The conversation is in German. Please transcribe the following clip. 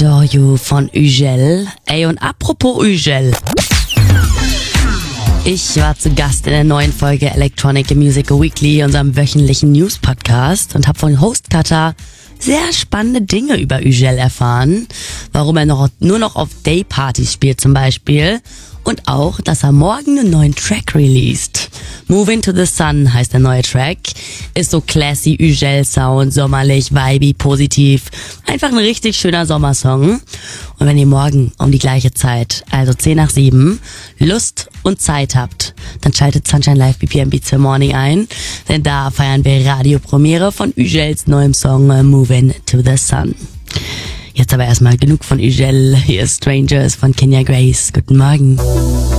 Adore You von Ugel. Ey, und apropos Ugel. Ich war zu Gast in der neuen Folge Electronic Music Weekly, unserem wöchentlichen News-Podcast, und habe von Host Kata sehr spannende Dinge über Ugel erfahren. Warum er nur noch auf Day-Partys spielt zum Beispiel. Und auch, dass er morgen einen neuen Track released. Moving to the Sun heißt der neue Track. Ist so classy Ugel-Sound, sommerlich, vibey, positiv. Einfach ein richtig schöner Sommersong. Und wenn ihr morgen um die gleiche Zeit, also 6:50, Lust und Zeit habt, dann schaltet Sunshine Live BPM Beats for Morning ein. Denn da feiern wir Radiopremiere von Ugels neuem Song Moving to the Sun. Jetzt aber erstmal genug von Ugel. Hier ist Strangers von Kenya Grace. Guten Morgen.